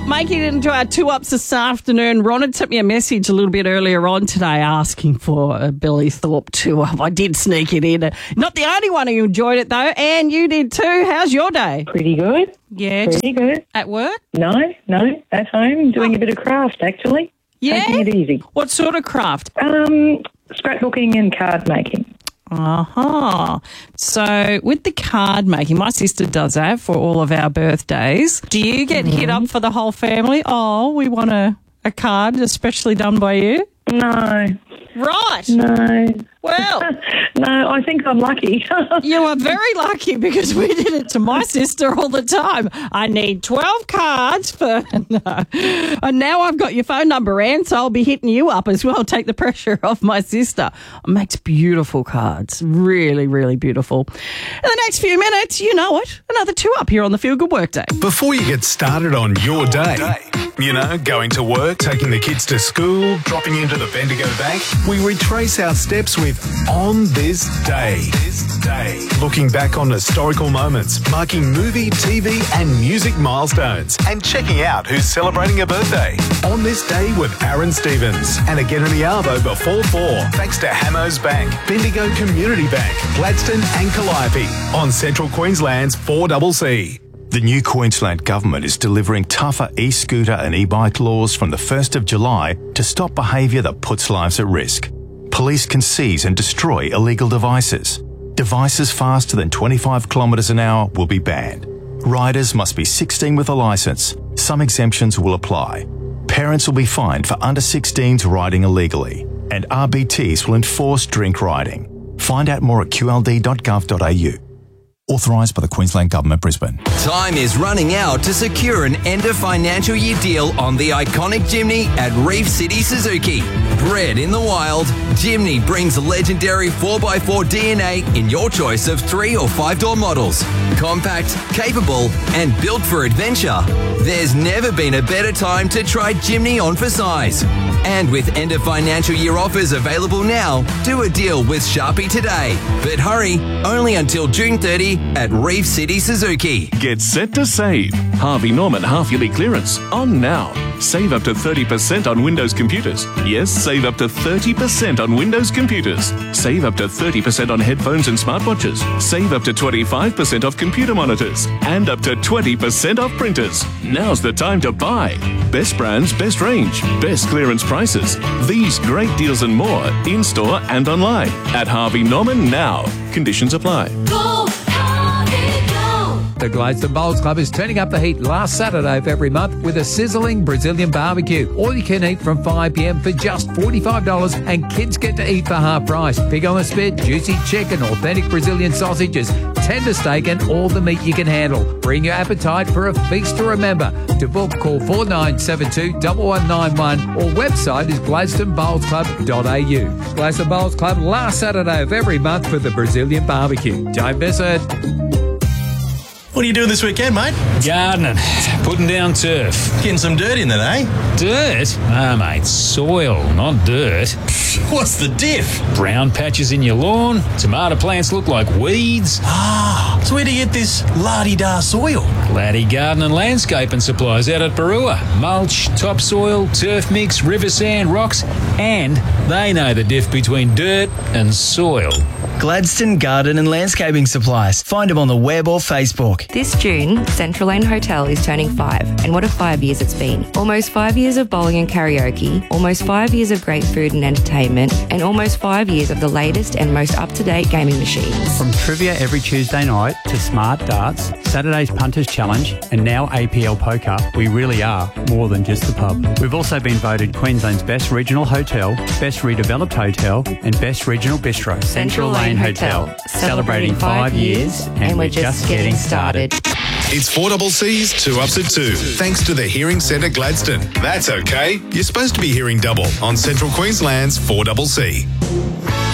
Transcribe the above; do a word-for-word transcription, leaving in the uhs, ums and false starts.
Making it into our two-ups this afternoon, Ron had sent me a message a little bit earlier on today asking for a Billy Thorpe two-up. I did sneak it in. Not the only one who enjoyed it, though, and you did too. How's your day? Pretty good. Yeah. Pretty good. At work? No, no, at home, doing Oh. a bit of craft, actually. Yeah? Taking it easy. What sort of craft? Um, scrapbooking and card making. Uh-huh. So with the card making, my sister does that for all of our birthdays. Do you get Mm-hmm. hit up for the whole family? Oh, we want a, a card especially done by you? No, Right. no. Well, No, I think I'm lucky. you are very lucky because we did it to my sister all the time. I need twelve cards for... No. And now I've got your phone number, Anne, so I'll be hitting you up as well. Take the pressure off my sister. Makes beautiful cards. Really, really beautiful. In the next few minutes, you know it, another two-up here on the Feel Good Workday. Before you get started on your day, you know, going to work, taking the kids to school, dropping into the Bendigo Bank, we retrace our steps with On This Day. This day. Looking back on historical moments, marking movie, T V and music milestones, and checking out who's celebrating a birthday. On This Day with Aaron Stevens. And again in the Arvo before four, thanks to Hamos Bank, Bendigo Community Bank, Gladstone and Calliope on Central Queensland's four C C. The new Queensland Government is delivering tougher e-scooter and e-bike laws from the first of July to stop behaviour that puts lives at risk. Police can seize and destroy illegal devices. Devices faster than twenty-five kilometres an hour will be banned. Riders must be sixteen with a licence. Some exemptions will apply. Parents will be fined for under sixteens riding illegally. And R B Ts will enforce drink riding. Find out more at q l d dot gov dot a u. Authorised by the Queensland Government, Brisbane. Time is running out to secure an end of financial year deal on the iconic Jimny at Reef City Suzuki. Bred in the wild, Jimny brings legendary four by four D N A in your choice of three or five door models. Compact, capable, and built for adventure. There's never been a better time to try Jimny on for size. And with end of financial year offers available now, do a deal with Sharpie today. But hurry, only until June thirtieth at Reef City Suzuki. Get set to save. Harvey Norman half-yearly clearance on now. Save up to thirty percent on Windows computers. Yes, save up to thirty percent on Windows computers. Save up to thirty percent on headphones and smartwatches. Save up to twenty-five percent off computer monitors. And up to twenty percent off printers. Now's the time to buy. Best brands, best range, best clearance prices. These great deals and more in-store and online at Harvey Norman now. Conditions apply. Go, Harvey, go! The Gladstone Bowls Club is turning up the heat last Saturday of every month with a sizzling Brazilian barbecue. All you can eat from five p m for just forty-five dollars, and kids get to eat for half price. Pig on the spit, juicy chicken, authentic Brazilian sausages, tender steak and all the meat you can handle. Bring your appetite for a feast to remember. To book, call four nine seven two, one one nine one or website is gladstone bowls club dot a u. Gladstone Bowls Club last Saturday of every month for the Brazilian barbecue. Don't miss it. What are you doing this weekend, mate? Gardening, putting down turf. Getting some dirt in then, eh? Dirt? Ah, mate, soil, not dirt. What's the diff? Brown patches in your lawn, tomato plants look like weeds. Ah, so where do you get this la-di-da soil? Laddie Garden and Landscaping Supplies out at Barua. Mulch, topsoil, turf mix, river sand, rocks, and they know the diff between dirt and soil. Gladstone Garden and Landscaping Supplies. Find them on the web or Facebook. This June, Central Lane Hotel is turning five, and what a five years it's been. Almost five years of bowling and karaoke, almost five years of great food and entertainment, and almost five years of the latest and most up-to-date gaming machines. From trivia every Tuesday night to smart darts, Saturday's Punters Challenge, and now A P L Poker, we really are more than just the pub. We've also been voted Queensland's best regional hotel, best redeveloped hotel, and best regional bistro. Central Lane Hotel, celebrating five years, and we're just getting started. It's four C C's two ups at two, thanks to the Hearing Centre Gladstone. That's okay. You're supposed to be hearing double on Central Queensland's four C C.